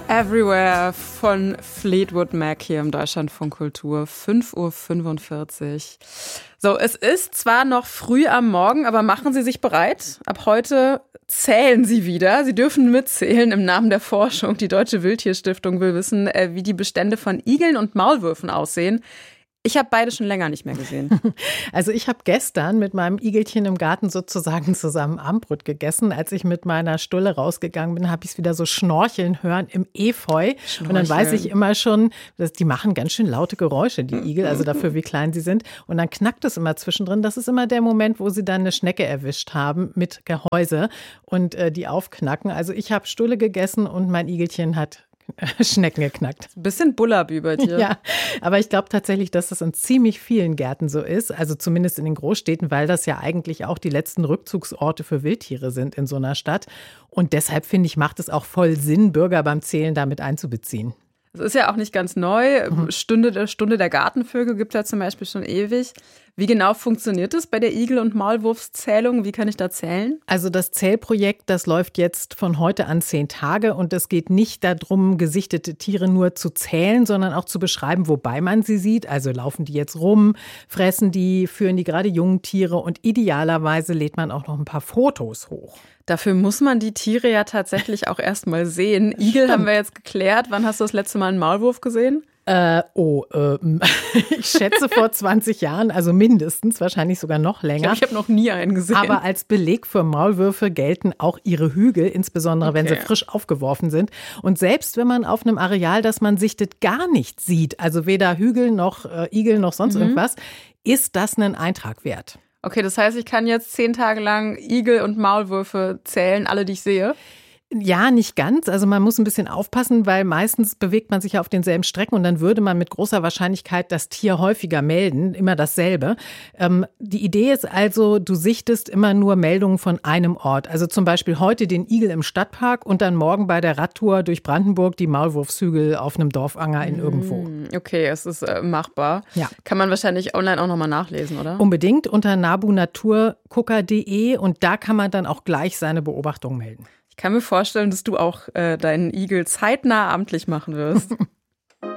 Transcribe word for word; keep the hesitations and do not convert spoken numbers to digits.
Everywhere von Fleetwood Mac hier im Deutschlandfunk Kultur, fünf Uhr fünfundvierzig. So, es ist zwar noch früh am Morgen, aber machen Sie sich bereit. Ab heute zählen Sie wieder. Sie dürfen mitzählen im Namen der Forschung. Die Deutsche Wildtierstiftung will wissen, wie die Bestände von Igeln und Maulwürfen aussehen. Ich habe beide schon länger nicht mehr gesehen. Also ich habe gestern mit meinem Igelchen im Garten sozusagen zusammen Armbrot gegessen. Als ich mit meiner Stulle rausgegangen bin, habe ich es wieder so schnorcheln hören im Efeu. Schnorcheln. Und dann weiß ich immer schon, dass die machen ganz schön laute Geräusche, die Igel, also dafür, wie klein sie sind. Und dann knackt es immer zwischendrin. Das ist immer der Moment, wo sie dann eine Schnecke erwischt haben mit Gehäuse und äh, die aufknacken. Also ich habe Stulle gegessen und mein Igelchen hat Schnecken geknackt. Ein bisschen Bullabü bei dir. Ja, aber ich glaube tatsächlich, dass das in ziemlich vielen Gärten so ist, also zumindest in den Großstädten, weil das ja eigentlich auch die letzten Rückzugsorte für Wildtiere sind in so einer Stadt. Und deshalb, finde ich, macht es auch voll Sinn, Bürger beim Zählen damit einzubeziehen. Es ist ja auch nicht ganz neu. Mhm. Stunde, der Stunde der Gartenvögel gibt es ja zum Beispiel schon ewig. Wie genau funktioniert es bei der Igel- und Maulwurfszählung? Wie kann ich da zählen? Also das Zählprojekt, das läuft jetzt von heute an zehn Tage und es geht nicht darum, gesichtete Tiere nur zu zählen, sondern auch zu beschreiben, wobei man sie sieht. Also laufen die jetzt rum, fressen die, führen die gerade Jungtiere und idealerweise lädt man auch noch ein paar Fotos hoch. Dafür muss man die Tiere ja tatsächlich auch erst mal sehen. Igel Stimmt. haben wir jetzt geklärt. Wann hast du das letzte Mal einen Maulwurf gesehen? Äh, oh, äh, ich schätze vor zwanzig Jahren, also mindestens, wahrscheinlich sogar noch länger. Ich glaube, ich habe noch nie einen gesehen. Aber als Beleg für Maulwürfe gelten auch ihre Hügel, insbesondere okay. wenn sie frisch aufgeworfen sind. Und selbst wenn man auf einem Areal, das man sichtet, gar nicht sieht, also weder Hügel noch äh, Igel noch sonst mhm. irgendwas, ist das einen Eintrag wert. Okay, das heißt, ich kann jetzt zehn Tage lang Igel und Maulwürfe zählen, alle, die ich sehe? Ja, nicht ganz. Also man muss ein bisschen aufpassen, weil meistens bewegt man sich ja auf denselben Strecken und dann würde man mit großer Wahrscheinlichkeit das Tier häufiger melden, immer dasselbe. Ähm, die Idee ist also, du sichtest immer nur Meldungen von einem Ort. Also zum Beispiel heute den Igel im Stadtpark und dann morgen bei der Radtour durch Brandenburg die Maulwurfshügel auf einem Dorfanger in irgendwo. Okay, es ist äh, machbar. Ja. Kann man wahrscheinlich online auch nochmal nachlesen, oder? Unbedingt unter nabunaturgucker punkt de und da kann man dann auch gleich seine Beobachtungen melden. Ich kann mir vorstellen, dass du auch äh, deinen Igel zeitnah amtlich machen wirst.